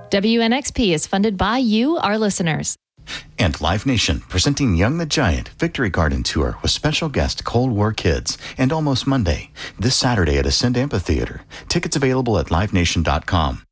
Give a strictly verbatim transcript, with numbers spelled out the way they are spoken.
W N X P is funded by you, our listeners. And Live Nation, presenting Young the Giant Victory Garden Tour with special guest Cold War Kids and Almost Monday, this Saturday at Ascend Amphitheater. Tickets available at live nation dot com.